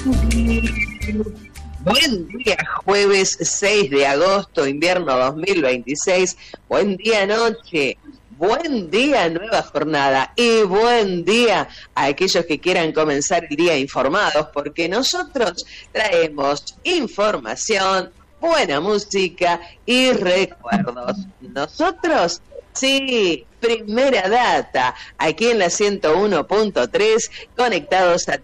Buen día, jueves 6 de agosto, invierno 2026. Buen día, noche. Buen día, nueva jornada. Y buen día a aquellos que quieran comenzar el día informados, porque nosotros traemos información, buena música y recuerdos. Nosotros, sí, Primera Data, aquí en la 101.3, conectados a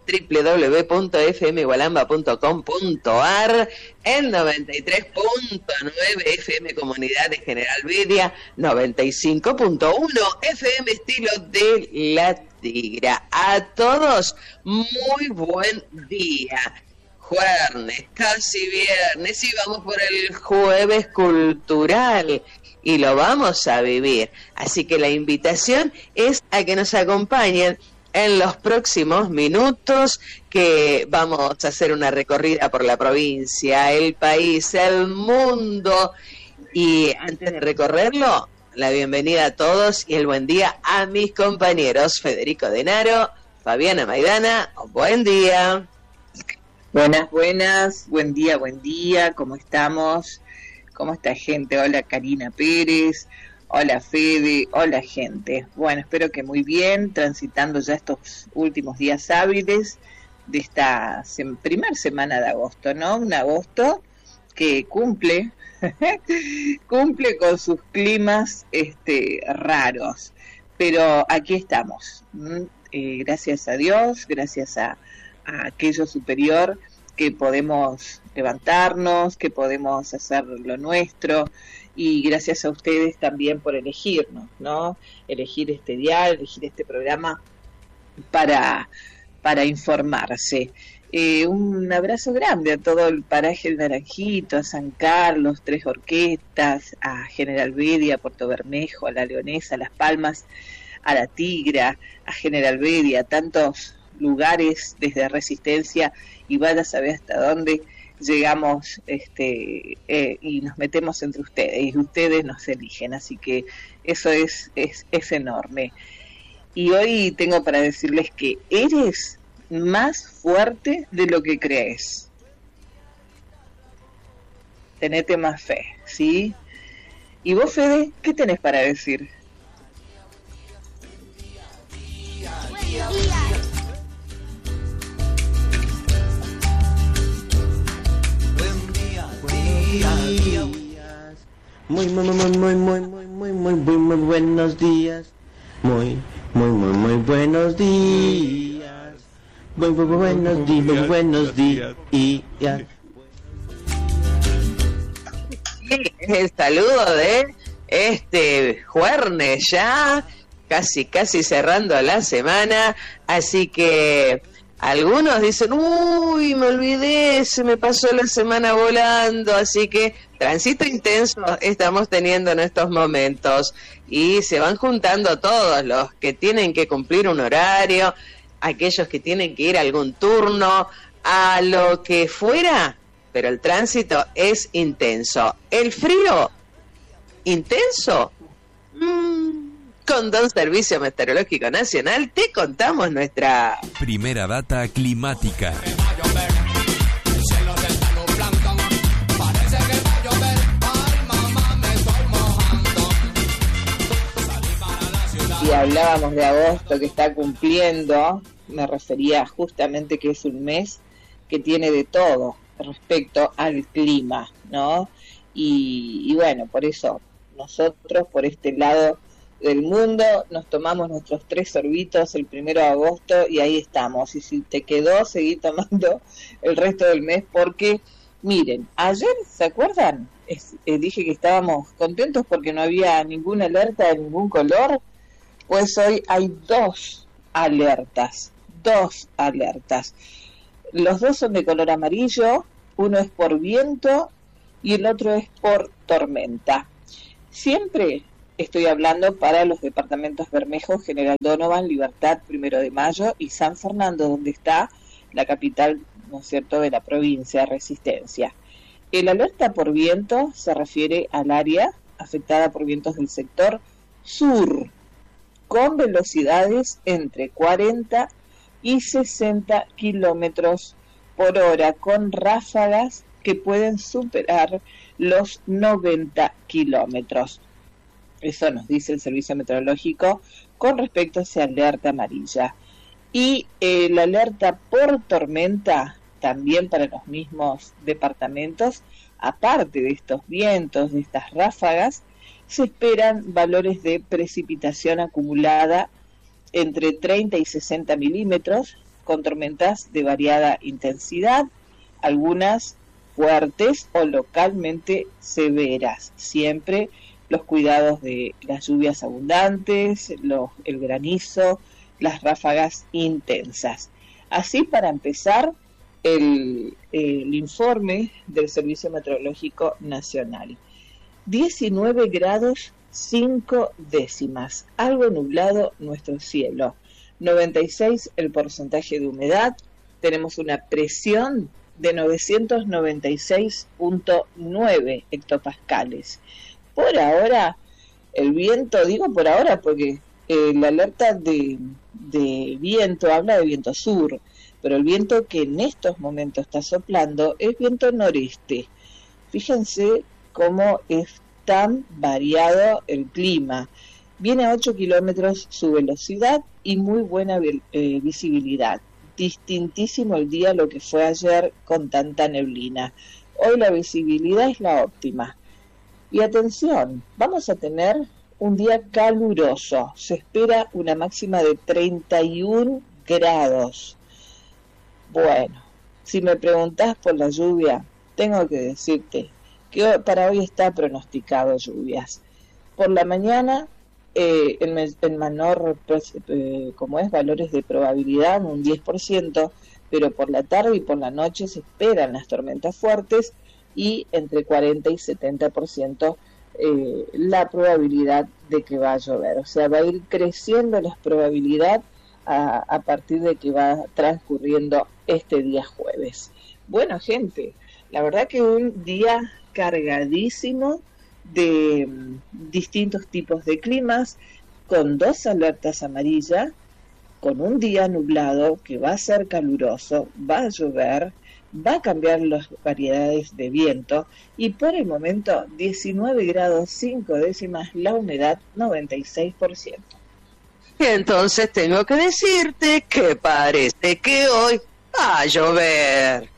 www.fmgualamba.com.ar, en 93.9 FM Comunidad de General Vidia, 95.1 FM Estilo de la Tigra. A todos, muy buen día. Jueves, casi viernes, y vamos por el jueves cultural. Y lo vamos a vivir. Así que la invitación es a que nos acompañen en los próximos minutos, que vamos a hacer una recorrida por la provincia, el país, el mundo. Y antes de recorrerlo, la bienvenida a todos y el buen día a mis compañeros Federico Denaro, Fabiana Maidana. Buen día. Buenas, buen día, ¿cómo estamos? ¿Cómo está, gente? Hola, Karina Pérez, hola, Fede, hola, gente. Bueno, espero que muy bien, transitando ya estos últimos días hábiles de esta primer semana de agosto, ¿no? Un agosto que cumple con sus climas raros, pero aquí estamos, gracias a Dios, gracias a aquello superior, que podemos levantarnos, que podemos hacer lo nuestro, y gracias a ustedes también por elegirnos, ¿no? Elegir este dial, elegir este programa para informarse. Un abrazo grande a todo el paraje del Naranjito, a San Carlos, Tres Orquestas, a General Vidia, a Puerto Bermejo, a La Leonesa, a Las Palmas, a La Tigra, a General Vidia, a tantos lugares desde Resistencia, y vaya a saber hasta dónde llegamos y nos metemos entre ustedes, y ustedes nos eligen, así que eso es enorme. Y hoy tengo para decirles que eres más fuerte de lo que crees. Tenete más fe, ¿sí? Y vos, Fede, ¿qué tenés para decir? Muy buenos días. Muy buenos días. Muy buenos días. Sí, el saludo de jueves ya, casi cerrando la semana, así que algunos dicen, uy, me olvidé, se me pasó la semana volando, así que tránsito intenso estamos teniendo en estos momentos, y se van juntando todos los que tienen que cumplir un horario, aquellos que tienen que ir a algún turno, a lo que fuera, pero el tránsito es intenso. ¿El frío? ¿Intenso? Con Don Servicio Meteorológico Nacional te contamos nuestra Primera Data climática. Y hablábamos de agosto que está cumpliendo, me refería justamente que es un mes que tiene de todo respecto al clima, ¿no? Y bueno, por eso nosotros por este lado del mundo nos tomamos nuestros 3 sorbitos el 1 de agosto y ahí estamos. Y si te quedó, seguí tomando el resto del mes, porque miren, ayer, ¿se acuerdan? Dije que estábamos contentos porque no había ninguna alerta de ningún color. Pues hoy hay 2 alertas. Los 2 son de color amarillo, uno es por viento y el otro es por tormenta. Siempre estoy hablando para los departamentos Bermejo, General Donovan, Libertad, 1 de Mayo y San Fernando, donde está la capital, ¿no es cierto?, de la provincia, Resistencia. El alerta por viento se refiere al área afectada por vientos del sector sur, con velocidades entre 40 y 60 kilómetros por hora con ráfagas que pueden superar los 90 kilómetros. Eso nos dice el Servicio Meteorológico con respecto a esa alerta amarilla. Y la alerta por tormenta, también para los mismos departamentos, aparte de estos vientos, de estas ráfagas, se esperan valores de precipitación acumulada entre 30 y 60 milímetros, con tormentas de variada intensidad, algunas fuertes o localmente severas. Siempre los cuidados de las lluvias abundantes, el granizo, las ráfagas intensas. Así, para empezar, el informe del Servicio Meteorológico Nacional. 19 grados 5 décimas, algo nublado nuestro cielo. 96 el porcentaje de humedad, tenemos una presión de 996.9 hectopascales. Por ahora, el viento, digo por ahora porque la alerta de viento habla de viento sur, pero el viento que en estos momentos está soplando es viento noreste. Fíjense cómo es tan variado el clima. Viene a 8 kilómetros su velocidad y muy buena visibilidad. Distintísimo el día lo que fue ayer con tanta neblina. Hoy la visibilidad es la óptima. Y atención, vamos a tener un día caluroso. Se espera una máxima de 31 grados. Bueno, si me preguntás por la lluvia, tengo que decirte que para hoy está pronosticado lluvias. Por la mañana, el menor, como es, valores de probabilidad, un 10%, pero por la tarde y por la noche se esperan las tormentas fuertes y entre 40 y 70% la probabilidad de que va a llover. O sea, va a ir creciendo la probabilidad a partir de que va transcurriendo este día jueves. Bueno, gente, la verdad que un día cargadísimo de distintos tipos de climas, con 2 alertas amarillas, con un día nublado que va a ser caluroso, va a llover, va a cambiar las variedades de viento y por el momento 19 grados 5 décimas, la humedad 96%. Y entonces tengo que decirte que parece que hoy va a llover.